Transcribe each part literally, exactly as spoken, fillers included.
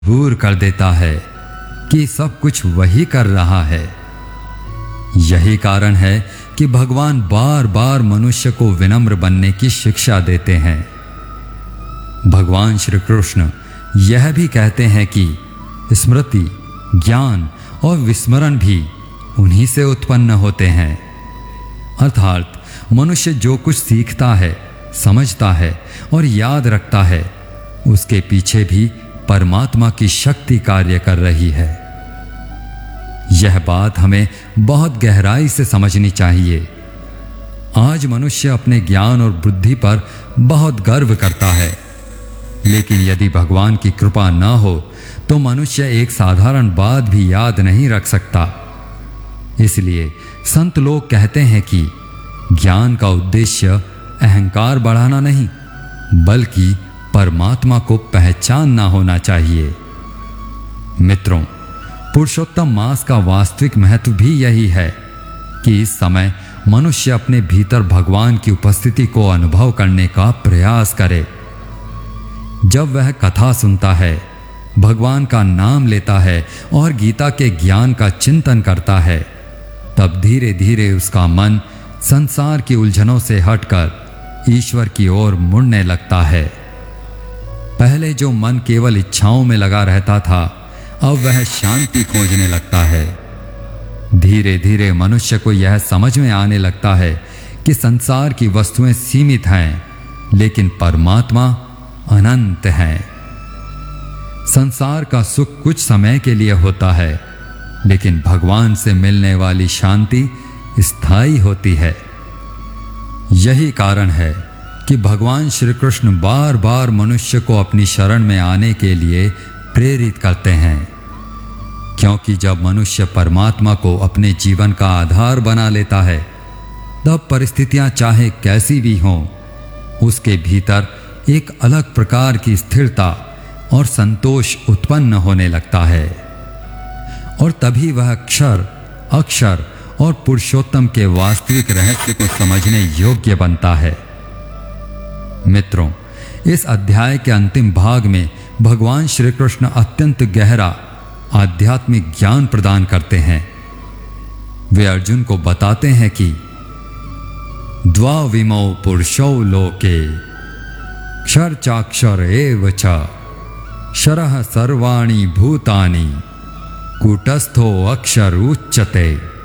मजबूर कर देता है कि सब कुछ वही कर रहा है। यही कारण है कि भगवान बार बार मनुष्य को विनम्र बनने की शिक्षा देते हैं। भगवान श्री कृष्ण यह भी कहते हैं कि स्मृति, ज्ञान और विस्मरण भी उन्हीं से उत्पन्न होते हैं। अर्थात मनुष्य जो कुछ सीखता है, समझता है और याद रखता है, उसके पीछे भी परमात्मा की शक्ति कार्य कर रही है। यह बात हमें बहुत गहराई से समझनी चाहिए। आज मनुष्य अपने ज्ञान और बुद्धि पर बहुत गर्व करता है, लेकिन यदि भगवान की कृपा न हो तो मनुष्य एक साधारण बात भी याद नहीं रख सकता। इसलिए संत लोग कहते हैं कि ज्ञान का उद्देश्य अहंकार बढ़ाना नहीं, बल्कि परमात्मा को पहचानना होना चाहिए। मित्रों, पुरुषोत्तम मास का वास्तविक महत्व भी यही है कि इस समय मनुष्य अपने भीतर भगवान की उपस्थिति को अनुभव करने का प्रयास करे। जब वह कथा सुनता है, भगवान का नाम लेता है और गीता के ज्ञान का चिंतन करता है, तब धीरे धीरे उसका मन संसार की उलझनों से हटकर ईश्वर की ओर मुड़ने लगता है। पहले जो मन केवल इच्छाओं में लगा रहता था, अब वह शांति खोजने लगता है। धीरे धीरे मनुष्य को यह समझ में आने लगता है कि संसार की वस्तुएं सीमित हैं, लेकिन परमात्मा अनंत है। संसार का सुख कुछ समय के लिए होता है, लेकिन भगवान से मिलने वाली शांति स्थायी होती है। यही कारण है कि भगवान श्री कृष्ण बार बार मनुष्य को अपनी शरण में आने के लिए प्रेरित करते हैं, क्योंकि जब मनुष्य परमात्मा को अपने जीवन का आधार बना लेता है, तब परिस्थितियां चाहे कैसी भी हों, उसके भीतर एक अलग प्रकार की स्थिरता और संतोष उत्पन्न होने लगता है, और तभी वह अक्षर अक्षर और पुरुषोत्तम के वास्तविक रहस्य को समझने योग्य बनता है। मित्रों, इस अध्याय के अंतिम भाग में भगवान श्री कृष्ण अत्यंत गहरा आध्यात्मिक ज्ञान प्रदान करते हैं। वे अर्जुन को बताते हैं कि द्वाविमौ पुरुषौ लोके क्षर चाक्षर एव च शरः सर्वाणि भूतानि कूटस्थो अक्षर उच्यते।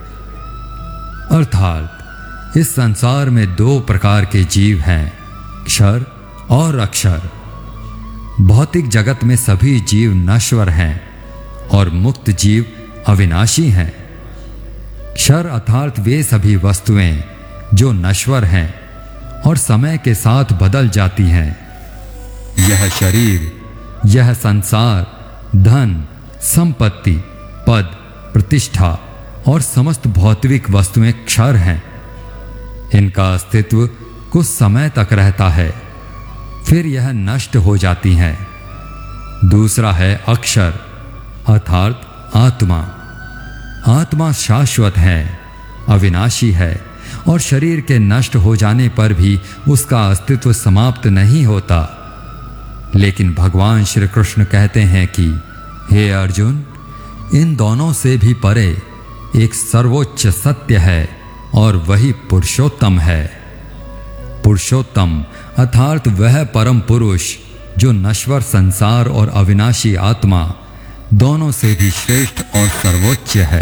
अर्थात इस संसार में दो प्रकार के जीव हैं, क्षर और अक्षर। भौतिक जगत में सभी जीव नश्वर हैं और मुक्त जीव अविनाशी हैं। क्षर अर्थात वे सभी वस्तुएं जो नश्वर हैं और समय के साथ बदल जाती हैं। यह शरीर, यह संसार, धन, संपत्ति, पद, प्रतिष्ठा और समस्त भौतिक वस्तुएं क्षर हैं। इनका अस्तित्व कुछ समय तक रहता है, फिर यह नष्ट हो जाती हैं। दूसरा है अक्षर अर्थात आत्मा। आत्मा शाश्वत है, अविनाशी है और शरीर के नष्ट हो जाने पर भी उसका अस्तित्व समाप्त नहीं होता। लेकिन भगवान श्री कृष्ण कहते हैं कि हे अर्जुन, इन दोनों से भी परे एक सर्वोच्च सत्य है और वही पुरुषोत्तम है। पुरुषोत्तम अर्थात वह परम पुरुष जो नश्वर संसार और अविनाशी आत्मा दोनों से भी श्रेष्ठ और सर्वोच्च है।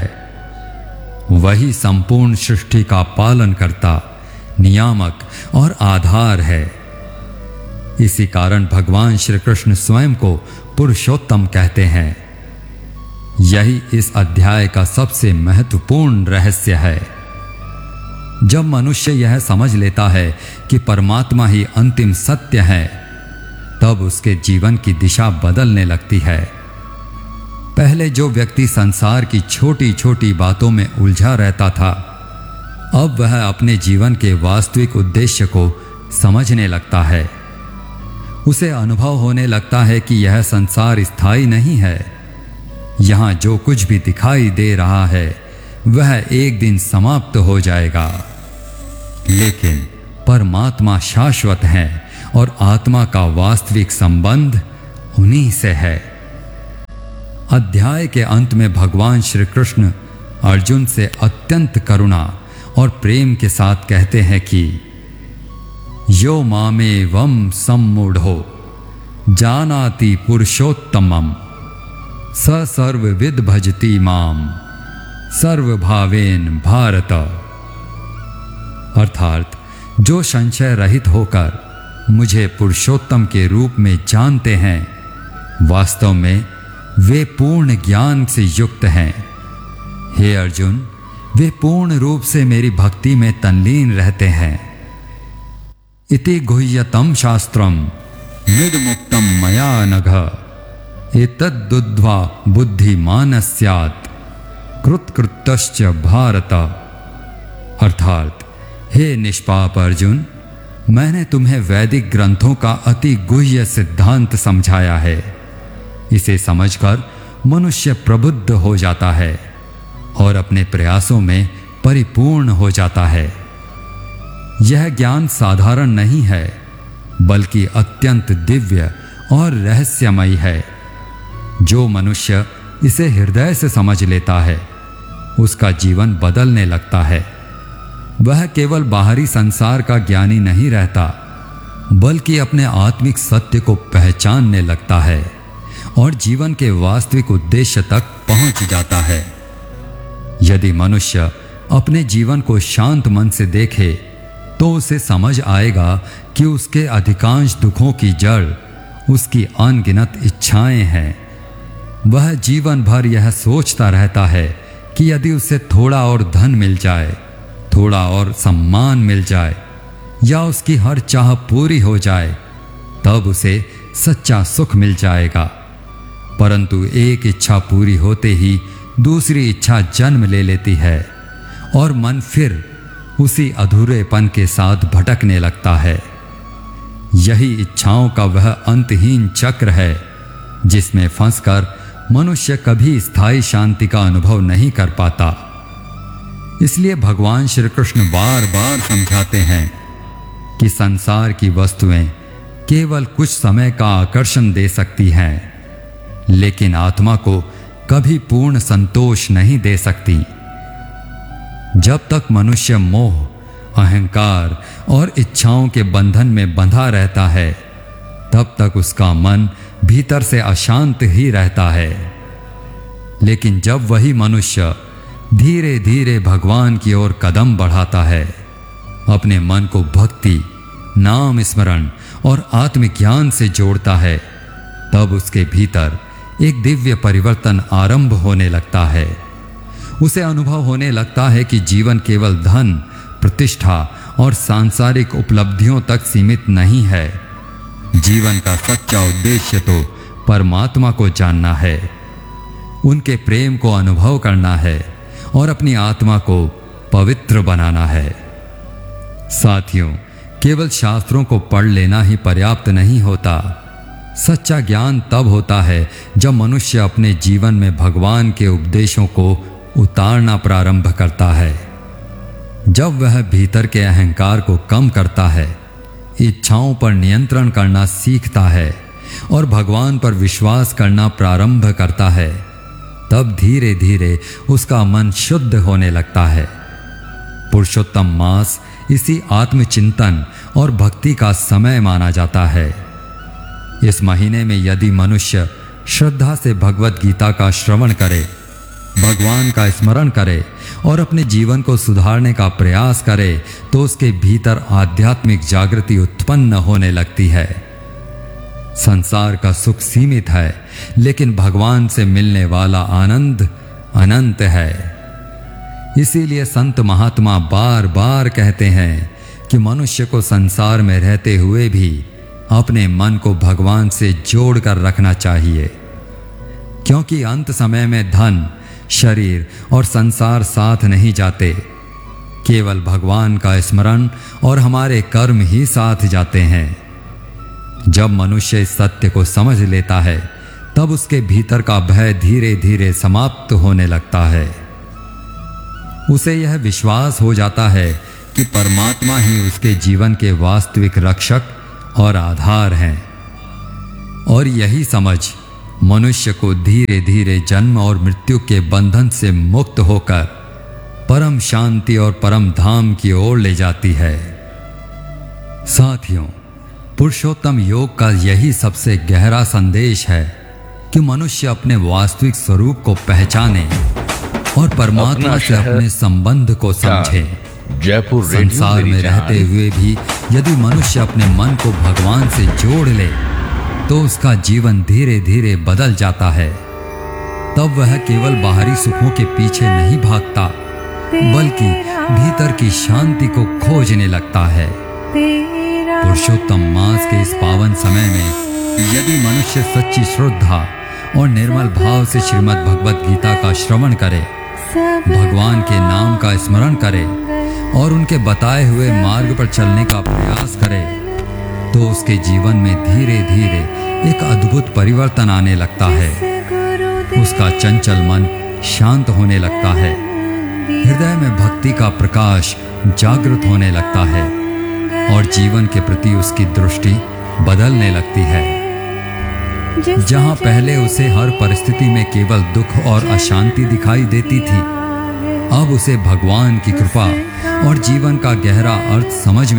वही संपूर्ण सृष्टि का पालन करता, नियामक और आधार है। इसी कारण भगवान श्री कृष्ण स्वयं को पुरुषोत्तम कहते हैं। यही इस अध्याय का सबसे महत्वपूर्ण रहस्य है। जब मनुष्य यह समझ लेता है कि परमात्मा ही अंतिम सत्य है, तब उसके जीवन की दिशा बदलने लगती है। पहले जो व्यक्ति संसार की छोटी छोटी बातों में उलझा रहता था, अब वह अपने जीवन के वास्तविक उद्देश्य को समझने लगता है। उसे अनुभव होने लगता है कि यह संसार स्थायी नहीं है। यहाँ जो कुछ भी दिखाई दे रहा है वह एक दिन समाप्त हो जाएगा, लेकिन परमात्मा शाश्वत है और आत्मा का वास्तविक संबंध उन्हीं से है। अध्याय के अंत में भगवान श्री कृष्ण अर्जुन से अत्यंत करुणा और प्रेम के साथ कहते हैं कि यो मामेवं सम्मूढ़ो जानाति पुरुषोत्तमं स सर्वविद भजति माम सर्वभावेन भारत। अर्थात जो संशय रहित होकर मुझे पुरुषोत्तम के रूप में जानते हैं, वास्तव में वे पूर्ण ज्ञान से युक्त हैं। हे अर्जुन, वे पूर्ण रूप से मेरी भक्ति में तल्लीन रहते हैं। इति गुह्यतम शास्त्रम निदमुक्तम मया नघ एतद्दुद्ध्वा बुद्धिमान स्यात् कृतकृतश्च भारत। अर्थात हे निष्पाप अर्जुन, मैंने तुम्हें वैदिक ग्रंथों का अति गुह्य सिद्धांत समझाया है। इसे समझकर मनुष्य प्रबुद्ध हो जाता है और अपने प्रयासों में परिपूर्ण हो जाता है। यह ज्ञान साधारण नहीं है, बल्कि अत्यंत दिव्य और रहस्यमयी है। जो मनुष्य इसे हृदय से समझ लेता है, उसका जीवन बदलने लगता है। वह केवल बाहरी संसार का ज्ञानी नहीं रहता, बल्कि अपने आत्मिक सत्य को पहचानने लगता है और जीवन के वास्तविक उद्देश्य तक पहुंच जाता है। यदि मनुष्य अपने जीवन को शांत मन से देखे, तो उसे समझ आएगा कि उसके अधिकांश दुखों की जड़ उसकी अनगिनत इच्छाएं हैं। वह जीवन भर यह सोचता रहता है कि यदि उसे थोड़ा और धन मिल जाए, थोड़ा और सम्मान मिल जाए, या उसकी हर चाह पूरी हो जाए, तब उसे सच्चा सुख मिल जाएगा। परंतु एक इच्छा पूरी होते ही दूसरी इच्छा जन्म ले लेती है और मन फिर उसी अधूरेपन के साथ भटकने लगता है। यही इच्छाओं का वह अंतहीन चक्र है जिसमें फंसकर मनुष्य कभी स्थायी शांति का अनुभव नहीं कर पाता। इसलिए भगवान श्री कृष्ण बार बार समझाते हैं कि संसार की वस्तुएं केवल कुछ समय का आकर्षण दे सकती हैं, लेकिन आत्मा को कभी पूर्ण संतोष नहीं दे सकती। जब तक मनुष्य मोह, अहंकार और इच्छाओं के बंधन में बंधा रहता है, तब तक उसका मन भीतर से अशांत ही रहता है। लेकिन जब वही मनुष्य धीरे धीरे भगवान की ओर कदम बढ़ाता है, अपने मन को भक्ति, नाम स्मरण और आत्मज्ञान से जोड़ता है, तब उसके भीतर एक दिव्य परिवर्तन आरंभ होने लगता है। उसे अनुभव होने लगता है कि जीवन केवल धन, प्रतिष्ठा और सांसारिक उपलब्धियों तक सीमित नहीं है। जीवन का सच्चा उद्देश्य तो परमात्मा को जानना है, उनके प्रेम को अनुभव करना है और अपनी आत्मा को पवित्र बनाना है। साथियों, केवल शास्त्रों को पढ़ लेना ही पर्याप्त नहीं होता। सच्चा ज्ञान तब होता है जब मनुष्य अपने जीवन में भगवान के उपदेशों को उतारना प्रारंभ करता है। जब वह भीतर के अहंकार को कम करता है, इच्छाओं पर नियंत्रण करना सीखता है और भगवान पर विश्वास करना प्रारंभ करता है, तब धीरे धीरे उसका मन शुद्ध होने लगता है। पुरुषोत्तम मास इसी आत्मचिंतन और भक्ति का समय माना जाता है। इस महीने में यदि मनुष्य श्रद्धा से भगवत गीता का श्रवण करे, भगवान का स्मरण करे और अपने जीवन को सुधारने का प्रयास करे, तो उसके भीतर आध्यात्मिक जागृति उत्पन्न होने लगती है। संसार का सुख सीमित है, लेकिन भगवान से मिलने वाला आनंद अनंत है। इसीलिए संत महात्मा बार बार कहते हैं कि मनुष्य को संसार में रहते हुए भी अपने मन को भगवान से जोड़कर रखना चाहिए, क्योंकि अंत समय में धन, शरीर और संसार साथ नहीं जाते। केवल भगवान का स्मरण और हमारे कर्म ही साथ जाते हैं। जब मनुष्य इस सत्य को समझ लेता है, तब उसके भीतर का भय धीरे धीरे समाप्त होने लगता है। उसे यह विश्वास हो जाता है कि परमात्मा ही उसके जीवन के वास्तविक रक्षक और आधार हैं। और यही समझ मनुष्य को धीरे धीरे जन्म और मृत्यु के बंधन से मुक्त होकर परम शांति और परम धाम की ओर ले जाती है। साथियों, पुरुषोत्तम योग का यही सबसे गहरा संदेश है कि मनुष्य अपने वास्तविक स्वरूप को पहचाने और परमात्मा से अपने संबंध को समझे। जयपुर संसार में रहते हुए भी यदि मनुष्य अपने मन को भगवान से जोड़ ले तो उसका जीवन धीरे धीरे बदल जाता है। तब वह केवल बाहरी सुखों के पीछे नहीं भागता, बल्कि भीतर की शांति को खोजने लगता है। पुरुषोत्तम मास के इस पावन समय में यदि मनुष्य सच्ची श्रद्धा और निर्मल भाव से श्रीमद् भगवत गीता का श्रवण करे, भगवान के नाम का स्मरण करे और उनके बताए हुए मार्ग पर चलने का प्रयास करे, तो उसके जीवन में धीरे धीरे एक अद्भुत परिवर्तन आने लगता है। उसका चंचल मन शांत होने लगता है, हृदय में भक्ति का प्रकाश जागृत होने लगता है और जीवन के प्रति उसकी दृष्टि बदलने लगती है। जहां पहले उसे हर परिस्थिति में केवल दुख और अशांति दिखाई देती थी, अब उसे भगवान की कृपा और जीवन का गहरा अर्थ समझ में